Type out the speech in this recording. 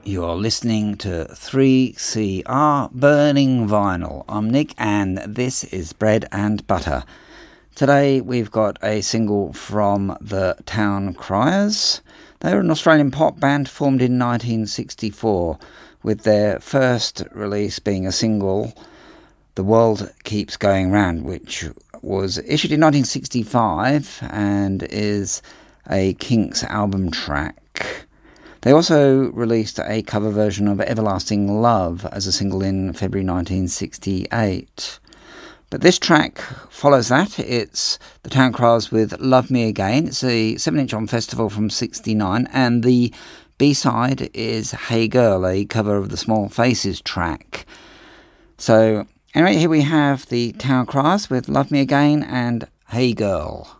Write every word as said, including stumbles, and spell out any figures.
You're listening to three C R Burning Vinyl. I'm Nick and this is Bread and Butter. Today we've got a single from the Town Criers. They were an Australian pop band formed in nineteen sixty-four, with their first release being a single, The World Keeps Going Round, which was issued in nineteen sixty-five and is a Kinks album track. They also released a cover version of Everlasting Love as a single in February nineteen sixty-eight. But this track follows that. It's the Town Criers with Love Me Again. It's a seven inch on festival from sixty-nine, and the B-side is Hey Girl, a cover of the Small Faces track. So anyway, here we have the Town Criers with Love Me Again and Hey Girl.